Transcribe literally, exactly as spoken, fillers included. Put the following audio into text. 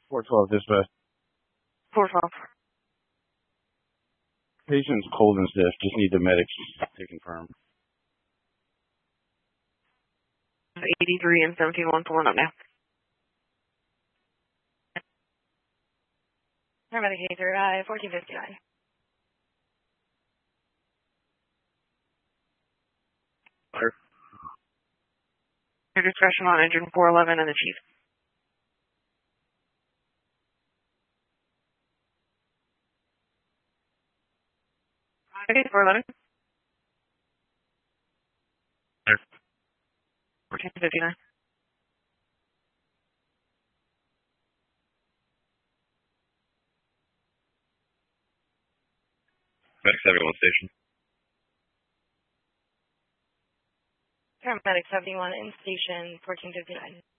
four twelve dispatch. four twelve. Patient's cold and stiff. Just need the medics to confirm. eighty-three and seventeen one pulling up now. Paramedic Hazer, uh, fourteen fifty-nine. Sure. Your discretion on engine four eleven and the chief. Okay, four eleven. Sure. fourteen fifty-nine. Medic seventy-one station. Paramedic seventy-one in station fourteen fifty-nine.